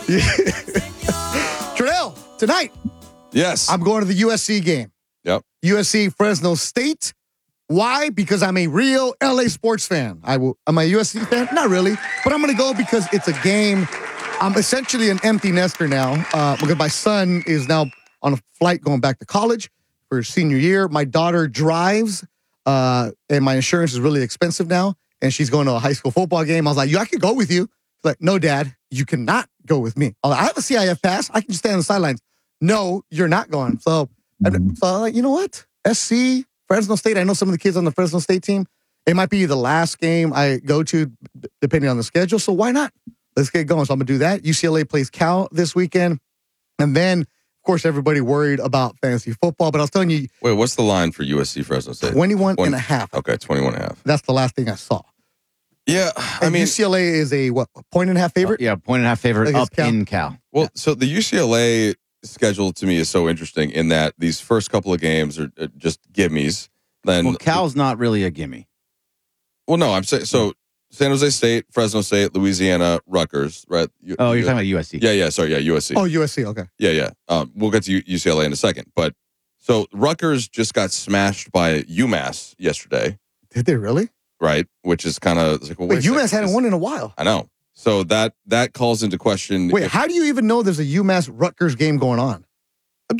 Trudell, tonight, Yes. I'm going to the USC game. Yep. USC Fresno State. Why? Because I'm a real LA sports fan. Am I a USC fan? Not really. But I'm going to go because it's a game. I'm essentially an empty nester now because my son is now on a flight going back to college for his senior year. My daughter drives, and my insurance is really expensive now, and she's going to a high school football game. I was like, I could go with you. She's like, no, Dad, you cannot go with me. I have a CIF pass. I can just stand on the sidelines. No, you're not going. So I'm like, you know what? SC, Fresno State. I know some of the kids on the Fresno State team. It might be the last game I go to, depending on the schedule. So why not? Let's get going. So I'm going to do that. UCLA plays Cal this weekend. And then, of course, everybody worried about fantasy football. But I was telling you. Wait, what's the line for USC Fresno State? 21 and a half. Okay, 21 and a half. That's the last thing I saw. Yeah, I mean, UCLA is a point and a half favorite? Yeah, point and a half favorite up Cal? in Cal. Well, so the UCLA schedule to me is so interesting in that these first couple of games are just gimmies. Then, Well, Cal's not really a gimme. well, no, I'm saying so. San Jose State, Fresno State, Louisiana, Rutgers, right? Oh, you're talking about USC. Yeah. Sorry, yeah, USC. Oh, USC, okay. Yeah. We'll get to UCLA in a second, but so Rutgers just got smashed by UMass yesterday, Did they really? right? Which is kind of like, well, Wait, wait a second, UMass hadn't won in a while. I know. So that calls into question. Wait, how do you even know there's a UMass Rutgers game going on? I'm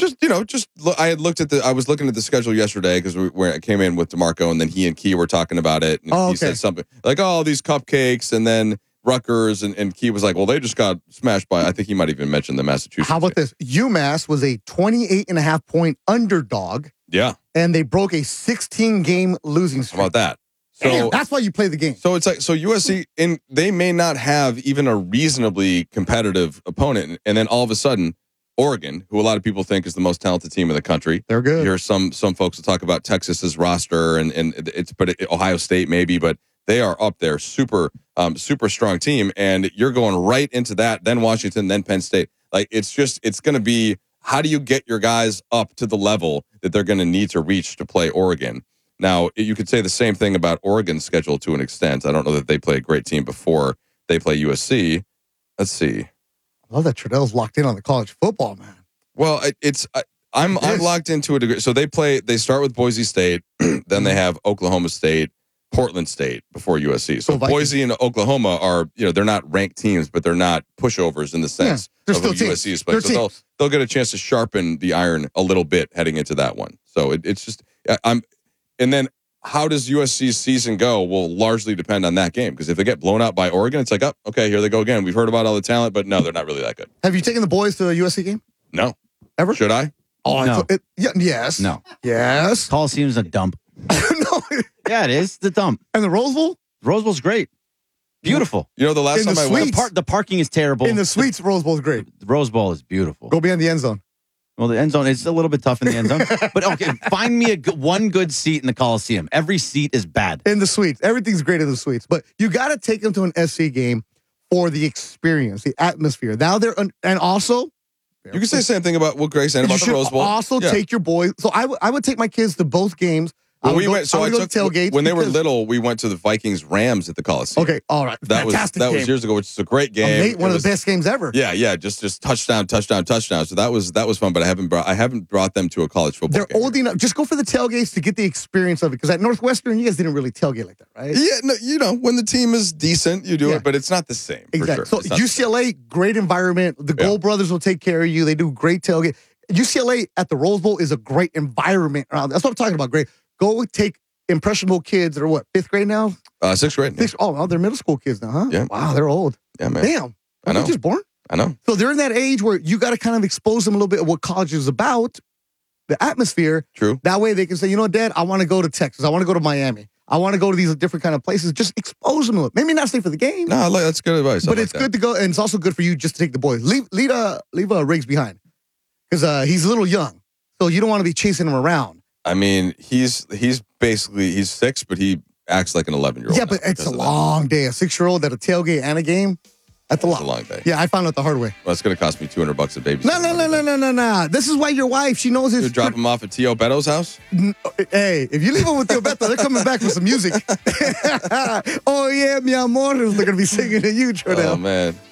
I was looking at the schedule yesterday because I came in with DeMarco and then he and Key were talking about it. And he said something like, oh, these cupcakes and then Rutgers and Key was like, well, they just got smashed by, I think he might even mention the Massachusetts. How about this? UMass was a 28.5 point underdog. Yeah. And they broke a 16-game losing How streak. about that? Damn, that's why you play the game. So it's like, so USC, they may not have even a reasonably competitive opponent. And then all of a sudden, Oregon, who a lot of people think is the most talented team in the country. They're good. You hear some folks will talk about Texas's roster and Ohio State maybe, but they are up there, super strong team. And you're going right into that, then Washington, then Penn State. Like it's going to be, how do you get your guys up to the level that they're going to need to reach to play Oregon? Now, you could say the same thing about Oregon's schedule to an extent. I don't know that they play a great team before they play USC. Let's see. I love that Trudell's locked in on the college football, man. Well, I'm locked into a degree. So they start with Boise State, then they have Oklahoma State, Portland State before USC. So Boise and Oklahoma are, they're not ranked teams, but they're not pushovers in the sense of USC is playing. So they'll get a chance to sharpen the iron a little bit heading into that one. So it's just and then how does USC's season go will largely depend on that game. Because if they get blown out by Oregon, it's like, oh, okay, here they go again. We've heard about all the talent, but no, they're not really that good. Have you taken the boys to a USC game? No. Ever? Should I? Oh, No. Yes. No. Yes. Coliseum's a dump. No. Yeah, it is. The dump. And the Rose Bowl? Rose Bowl's great. Beautiful. The last In time the I went, suites. The parking is terrible. In the suites, Rose Bowl is great. The Rose Bowl is beautiful. Go behind the end zone. Well, the end zone is a little bit tough in the end zone. But okay, find me one good seat in the Coliseum. Every seat is bad. In the suites. Everything's great in the suites. But you got to take them to an SC game for the experience, the atmosphere. Now and also... you can say the same thing about what Greg said about the Rose Bowl. Also take your boys. So I would take my kids to both games. Well, I would go to tailgates when they were little. We went to the Vikings Rams at the Coliseum. Okay, all right, that was years ago, which is a great game. One of the best games ever. Yeah, just touchdown. So that was fun. But I haven't brought them to a college football. They're game old enough. Just go for the tailgates to get the experience of it. Because at Northwestern, you guys didn't really tailgate like that, right? Yeah, no, when the team is decent, you do it, but it's not the same. Exactly. For sure. So UCLA, great environment. The Gold Brothers will take care of you. They do great tailgate. UCLA at the Rose Bowl is a great environment around. That's what I'm talking about. Great. Go take impressionable kids that are what, 5th grade now? 6th grade. Oh, they're middle school kids now, huh? Yeah. Wow, they're old. Yeah, man. Damn. I know. They're just born. I know. So they're in that age where you got to kind of expose them a little bit of what college is about, the atmosphere. True. That way they can say, you know what, Dad, I want to go to Texas. I want to go to Miami. I want to go to these different kind of places. Just expose them to it. Maybe not stay for the game. No, that's good advice. But it's good to go, and it's also good for you just to take the boys. Leave Riggs behind because he's a little young, so you don't want to be chasing him around. I mean, he's basically 6, but he acts like an 11-year-old. Yeah, but it's a long day. A 6-year-old at a tailgate and a game. That's a lot. It's a long day. Yeah, I found out the hard way. Well, it's going to cost me $200 a baby. No. This is why your wife, she knows You it's... drop him off at Tio Beto's house? Hey, if you leave them with Tio Beto, they're coming back with some music. Oh, yeah, mi amor. They're going to be singing to you, Trudell. Oh, man.